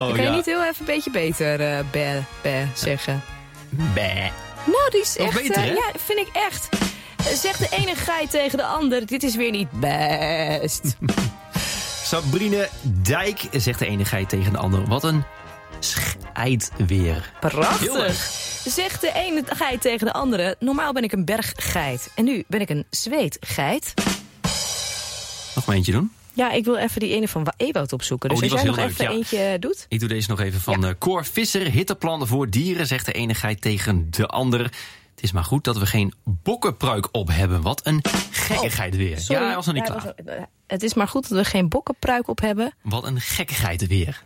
Dan kan je niet heel even een beetje beter zeggen. Nou, die is echt... beter, hè? Ja, vind ik echt. Zegt de ene geit tegen de ander, dit is weer niet best. Sabrine Dijk zegt de ene geit tegen de ander. Wat een scheid weer. Prachtig. Zegt de ene geit tegen de andere, normaal ben ik een berggeit. En nu ben ik een zweetgeit. Nog maar eentje doen. Ja, ik wil even die ene van Ewout opzoeken. Dus als jij nog even eentje doet. Ik doe deze nog even van Cor Visser. Hitteplan voor dieren, zegt de ene geit tegen de ander. Het is maar goed dat we geen bokkenpruik op hebben. Wat een gekkigheid weer. Sorry. Ja, hij was nog niet klaar. Het is maar goed dat we geen bokkenpruik op hebben. Wat een gekkigheid weer.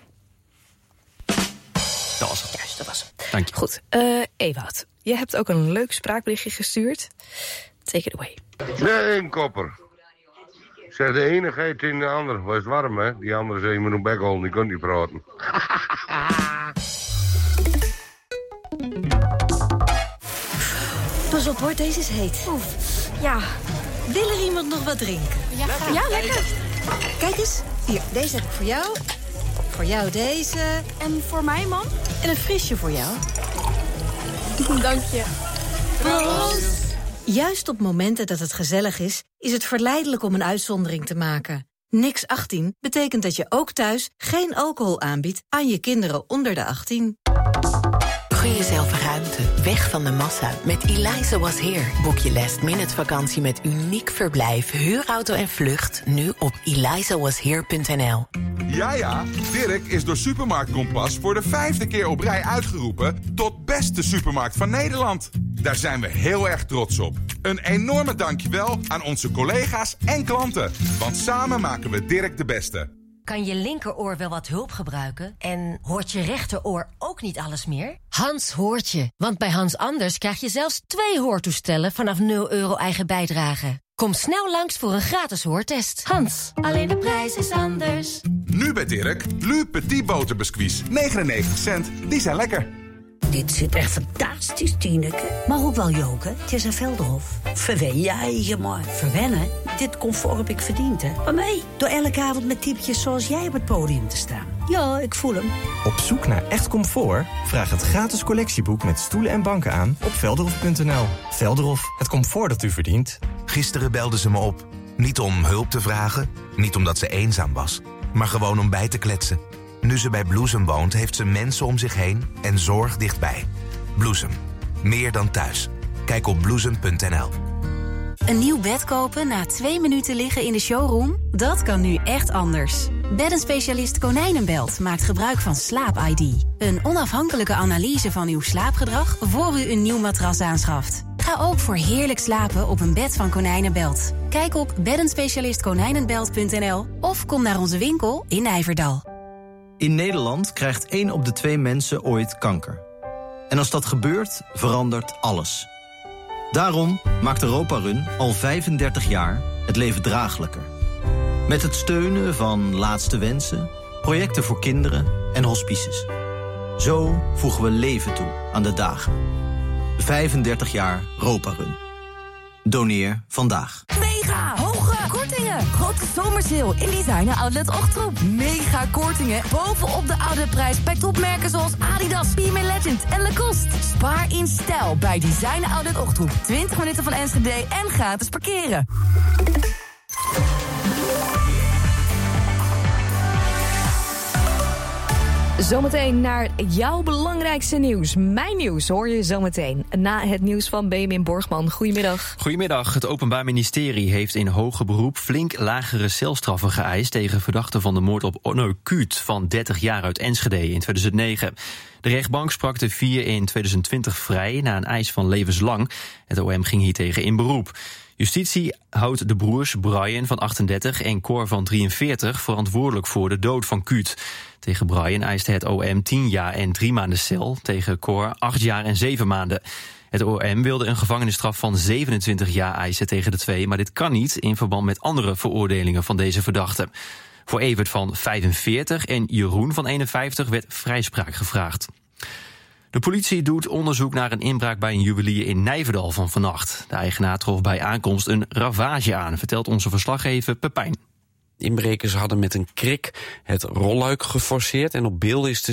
Dat was het. Juist, dat was het. Dank je. Goed, Ewout, je hebt ook een leuk spraakberichtje gestuurd. Take it away. De inkopper. Zeg de ene geit tegen de ander. Was het warm, hè? Die andere zei, je moet een bek houden, die kunt niet praten. Pas op hoor, deze is heet. Ja. Wil er iemand nog wat drinken? Ja, lekker. Kijk eens, hier, deze heb ik voor jou. Voor jou deze. En voor mij, man? En een frisje voor jou. Dank je. Proost. Juist op momenten dat het gezellig is het verleidelijk om een uitzondering te maken. Niks 18 betekent dat je ook thuis geen alcohol aanbiedt aan je kinderen onder de 18. Gun jezelf ruimte, weg van de massa. Met Eliza Was Here boek je last-minute vakantie met uniek verblijf, huurauto en vlucht. Nu op elizawashere.nl. Ja, Dirk is door Supermarkt Kompas voor de 5e keer op rij uitgeroepen tot beste supermarkt van Nederland. Daar zijn we heel erg trots op. Een enorme dankjewel aan onze collega's en klanten. Want samen maken we Dirk de beste. Kan je linkeroor wel wat hulp gebruiken? En hoort je rechteroor ook niet alles meer? Hans hoort je, want bij Hans Anders krijg je zelfs 2 hoortoestellen vanaf €0 eigen bijdrage. Kom snel langs voor een gratis hoortest. Hans, alleen de prijs is anders. Nu bij Dirk, Lu Petit boterbiscuits, 99 cent. Die zijn lekker. Dit zit echt fantastisch, Tineke. Maar ook wel joken, het is een Velderhof. Verwen jij maar. Verwennen? Dit comfort heb ik verdiend, hè. Maar nee, door elke avond met typetjes zoals jij op het podium te staan. Ja, ik voel hem. Op zoek naar echt comfort? Vraag het gratis collectieboek met stoelen en banken aan op velderhof.nl. Velderhof, het comfort dat u verdient. Gisteren belde ze me op. Niet om hulp te vragen, niet omdat ze eenzaam was, maar gewoon om bij te kletsen. Nu ze bij Bloesem woont, heeft ze mensen om zich heen en zorg dichtbij. Bloesem. Meer dan thuis. Kijk op bloesem.nl. Een nieuw bed kopen na 2 minuten liggen in de showroom? Dat kan nu echt anders. Beddenspecialist Konijnenbelt maakt gebruik van Slaap-ID. Een onafhankelijke analyse van uw slaapgedrag voor u een nieuw matras aanschaft. Ga ook voor heerlijk slapen op een bed van Konijnenbelt. Kijk op beddenspecialistkonijnenbelt.nl of kom naar onze winkel in Nijverdal. In Nederland krijgt 1 op de 2 mensen ooit kanker. En als dat gebeurt, verandert alles. Daarom maakt Europa Run al 35 jaar het leven draaglijker. Met het steunen van Laatste Wensen, projecten voor kinderen en hospices. Zo voegen we leven toe aan de dagen. 35 jaar Europa Run. Doneer vandaag. Mega hoge kortingen. Grote zomersale in Designer Outlet Ochtroep. Mega kortingen bovenop de oude prijs bij topmerken zoals Adidas, Pime Legend en Lacoste. Spaar in stijl bij Designer Outlet Ochtroep. 20 minuten van Enschede en gratis parkeren. Zometeen naar jouw belangrijkste nieuws. Mijn nieuws hoor je zometeen. Na het nieuws van Benjamin Borgman. Goedemiddag. Goedemiddag. Het Openbaar Ministerie heeft in hoger beroep flink lagere celstraffen geëist tegen verdachten van de moord op Onno Kuut van 30 jaar uit Enschede in 2009. De rechtbank sprak de 4 in 2020 vrij na een eis van levenslang. Het OM ging hiertegen in beroep. Justitie houdt de broers Brian van 38 en Cor van 43 verantwoordelijk voor de dood van Kuut. Tegen Brian eiste het OM 10 jaar en 3 maanden cel, tegen Cor 8 jaar en 7 maanden. Het OM wilde een gevangenisstraf van 27 jaar eisen tegen de 2, maar dit kan niet in verband met andere veroordelingen van deze verdachten. Voor Evert van 45 en Jeroen van 51 werd vrijspraak gevraagd. De politie doet onderzoek naar een inbraak bij een juwelier in Nijverdal van vannacht. De eigenaar trof bij aankomst een ravage aan, vertelt onze verslaggever Pepijn. Inbrekers hadden met een krik het rolluik geforceerd en op beelden is te